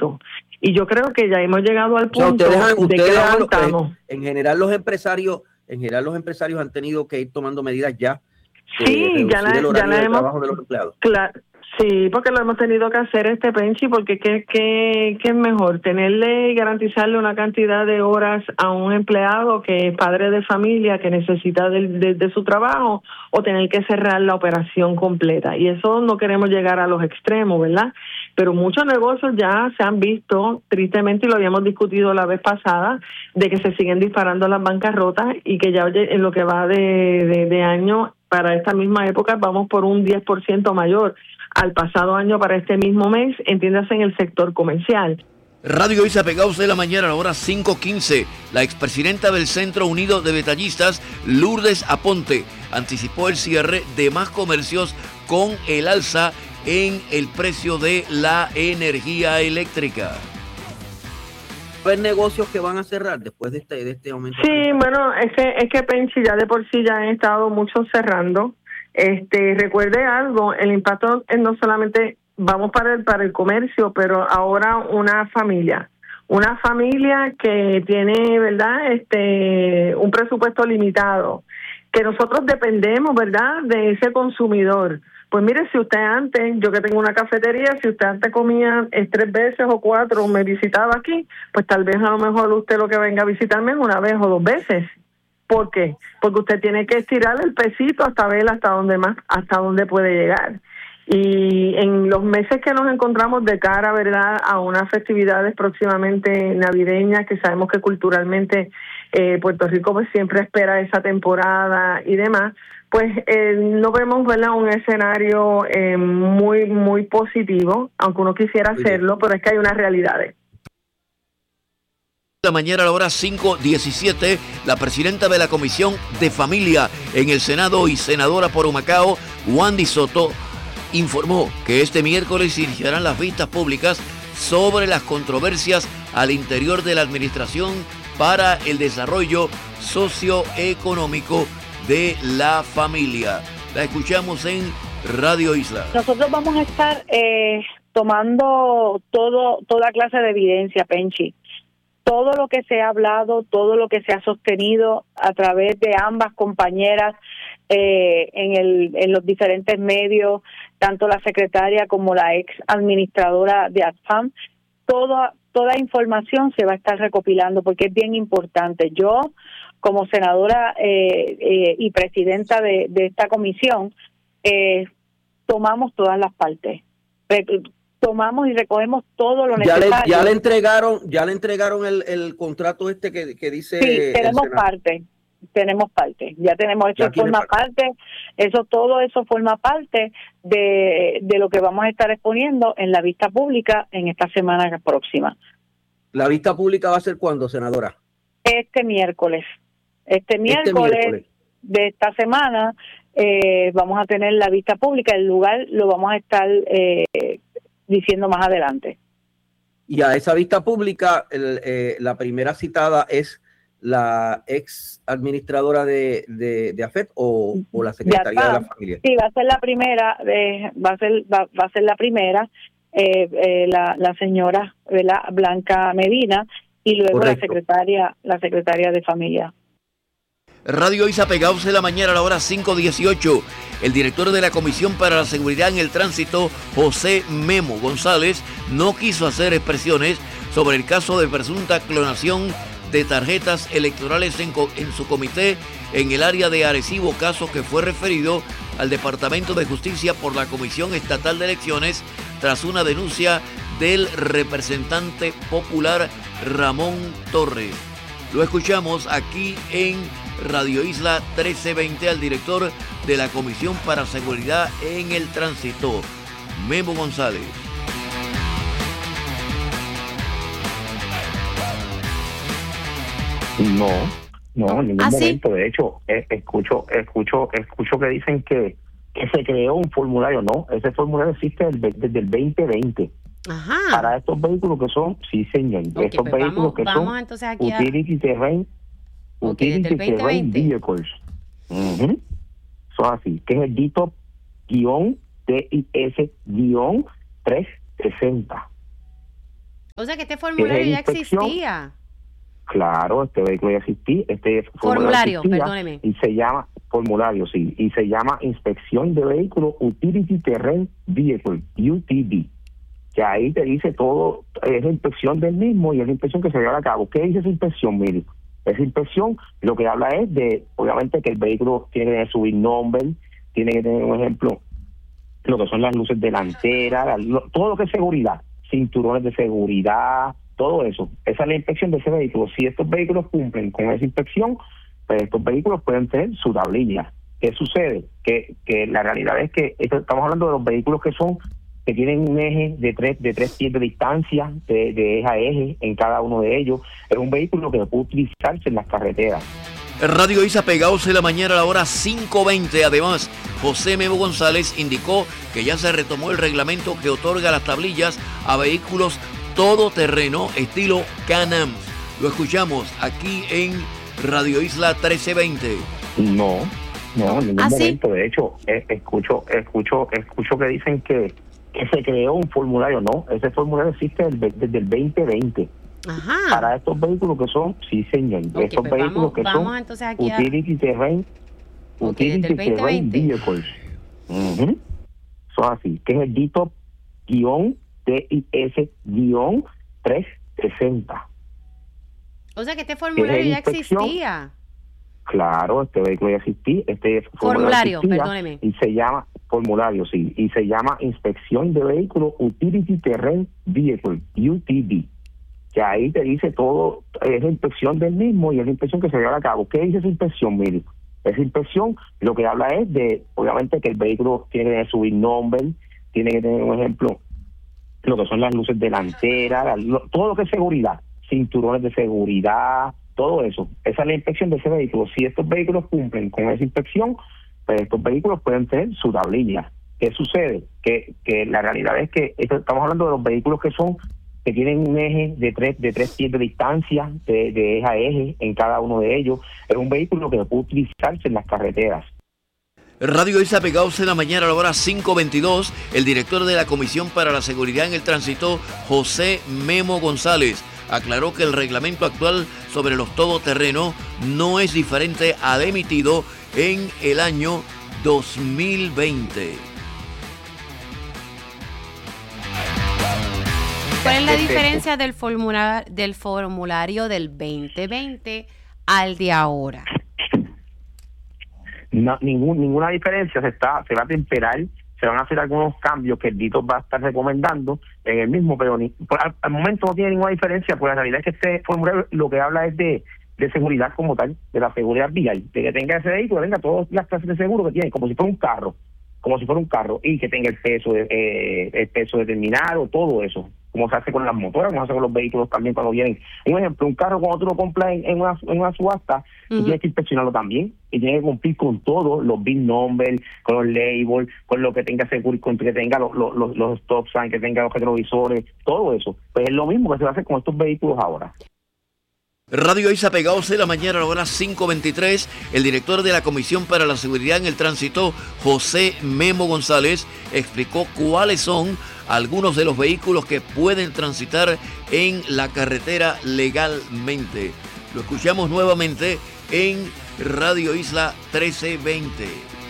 aumento. Y yo creo que ya hemos llegado al O sea, punto de que no aguantamos. En general los empresarios han tenido que ir tomando medidas ya de Sí, reducir el horario de hemos, trabajo de los empleados. claro, sí, porque lo hemos tenido que hacer, Penchi, porque ¿qué es mejor? Tenerle y garantizarle una cantidad de horas a un empleado que es padre de familia, que necesita de su trabajo, o tener que cerrar la operación completa. Y eso no queremos llegar a los extremos, ¿verdad? Pero muchos negocios ya se han visto, tristemente, y lo habíamos discutido la vez pasada, de que se siguen disparando las bancarrotas y que ya en lo que va de año, para esta misma época, vamos por un 10% mayor al pasado año para este mismo mes, entiéndase en el sector comercial. Radio Isla Pegados de la mañana a la hora 5:15. La expresidenta del Centro Unido de Detallistas, Lourdes Aponte, anticipó el cierre de más comercios con el alza en el precio de la energía eléctrica. ¿Hay negocios que van a cerrar después de este aumento? Sí, bueno, es que Penchi, ya de por sí ya han estado muchos cerrando. Recuerde algo, el impacto es no solamente vamos para el comercio, pero ahora una familia que tiene, ¿verdad? Un presupuesto limitado, que nosotros dependemos, ¿verdad?, de ese consumidor. Pues mire, si usted antes, yo que tengo una cafetería, si usted antes comía 3 veces o 4, me visitaba aquí, pues tal vez a lo mejor usted lo que venga a visitarme es 1 vez o 2 veces. ¿Por qué? Porque usted tiene que estirar el pesito hasta ver hasta dónde puede llegar. Y en los meses que nos encontramos de cara, ¿verdad?, a unas festividades próximamente navideñas, que sabemos que culturalmente Puerto Rico pues siempre espera esa temporada y demás, pues no vemos, ¿verdad?, un escenario muy, muy positivo, aunque uno quisiera hacerlo, pero es que hay unas realidades. La mañana a la hora 5:17, la presidenta de la Comisión de Familia en el Senado y senadora por Humacao, Wandy Soto, informó que este miércoles iniciarán las vistas públicas sobre las controversias al interior de la administración para el desarrollo socioeconómico de la familia. La escuchamos en Radio Isla. Nosotros vamos a estar tomando toda clase de evidencia, Penchi. Todo lo que se ha hablado, todo lo que se ha sostenido a través de ambas compañeras en los diferentes medios, tanto la secretaria como la ex administradora de ADFAM, toda información se va a estar recopilando porque es bien importante. Yo, como senadora y presidenta de esta comisión, tomamos todas las partes. Tomamos y recogemos todo lo necesario. Ya le entregaron el contrato que dice. Sí, tenemos parte. Ya tenemos, eso forma parte, todo eso forma parte de lo que vamos a estar exponiendo en la vista pública en esta semana próxima. ¿La vista pública va a ser cuándo, senadora? Este miércoles de esta semana vamos a tener la vista pública. El lugar lo vamos a estar diciendo más adelante. Y a esa vista pública, la primera citada es la ex administradora de AFET o la secretaria de la familia. Sí, va a ser la primera, va a ser la primera, la señora, ¿verdad?, Blanca Medina, y luego Correcto. la secretaria de familia. Radio Isla Pegados de la mañana a la hora 5:18. El director de la Comisión para la Seguridad en el Tránsito, José Memo González, no quiso hacer expresiones sobre el caso de presunta clonación de tarjetas electorales en su comité en el área de Arecibo, caso que fue referido al Departamento de Justicia por la Comisión Estatal de Elecciones tras una denuncia del representante popular Ramón Torres. Lo escuchamos aquí en Radio Isla 1320 al director de la Comisión para Seguridad en el Tránsito, Memo González. No, en ningún momento. De hecho, escucho que dicen que se creó un formulario. No, ese formulario existe desde el 2020. Ajá. Para estos vehículos que son, sí señor, Okay, estos pues vehículos que vamos son entonces aquí Utility Terrain, desde el 2020. Vehicles. Son así, que es el DITOP-TIS-360. O sea que este formulario ya existía. Claro, este vehículo ya existía. Formulario, perdóneme. Y se llama formulario, sí, y se llama Inspección de Vehículos Utility Terrain Vehicle, UTV. Que ahí te dice todo, es la inspección del mismo y es la inspección que se lleva a cabo. ¿Qué dice esa inspección, mire? Esa inspección lo que habla es de, obviamente, que el vehículo tiene que tener su VIN number, tiene que tener, un ejemplo, lo que son las luces delanteras, todo lo que es seguridad, cinturones de seguridad, todo eso. Esa es la inspección de ese vehículo. Si estos vehículos cumplen con esa inspección, pues estos vehículos pueden tener su tablilla. ¿Qué sucede? Que la realidad es que estamos hablando de los vehículos que tienen un eje de tres pies de distancia, de eje a eje en cada uno de ellos. Es un vehículo que puede utilizarse en las carreteras. Radio Isa pegados en la mañana a la hora 5:20. Además, José Memo González indicó que ya se retomó el reglamento que otorga las tablillas a vehículos todoterreno estilo Can-Am. Lo escuchamos aquí en Radio Isla 1320. No, en ningún momento. De hecho, escucho que dicen que se creó un formulario. No, ese formulario existe desde el 2020. Ajá. Para estos vehículos que son, sí señor, okay, estos pues vehículos que son Utility Terrain Vehicles. Son así, que es el DITOP-TIS-360. O sea que este formulario ya existía. Claro, este vehículo ya existía. Formulario, perdóneme. Y se llama formulario, sí, y se llama Inspección de Vehículos Utility Terrain Vehicle, UTV. Que ahí te dice todo, es la inspección del mismo y es la inspección que se lleva a cabo. ¿Qué dice esa inspección, mire? Esa inspección lo que habla es de, obviamente, que el vehículo tiene que tener su VIN number, tiene que tener, un ejemplo, lo que son las luces delanteras, todo lo que es seguridad, cinturones de seguridad, todo eso. Esa es la inspección de ese vehículo. Si estos vehículos cumplen con esa inspección, pues estos vehículos pueden tener su tablilla. ¿Qué sucede? Que la realidad es que estamos hablando de los vehículos que tienen un eje de tres pies de distancia, de eje a eje en cada uno de ellos. Es un vehículo que puede utilizarse en las carreteras. Radio Isa pegados en la mañana a la hora 5:22. El director de la Comisión para la Seguridad en el Tránsito, José Memo González, aclaró que el reglamento actual sobre los todoterrenos no es diferente al emitido en el año 2020. ¿Cuál es la diferencia del formulario del 2020 al de ahora? No, ninguna diferencia. Se va a temperar, se van a hacer algunos cambios que el DITO va a estar recomendando en el mismo, pero al momento no tiene ninguna diferencia, pues la realidad es que este formulario lo que habla es de seguridad como tal, de la seguridad vial, de que tenga ese vehículo, tenga todas las clases de seguro que tiene, como si fuera un carro, y que tenga el peso determinado, todo eso, como se hace con las motoras, como se hace con los vehículos también cuando vienen. Un ejemplo, un carro cuando tú lo compras en una subasta, tú tienes que inspeccionarlo también y tienes que cumplir con todo, los VIN number, con los labels, con lo que tenga seguro, con que tenga los stop signs, que tenga los retrovisores, todo eso. Pues es lo mismo que se va a hacer con estos vehículos ahora. Radio Isa pegados en la mañana a la hora 5:23. El director de la Comisión para la Seguridad en el Tránsito, José Memo González, explicó cuáles son algunos de los vehículos que pueden transitar en la carretera legalmente. Lo escuchamos nuevamente en Radio Isla 1320.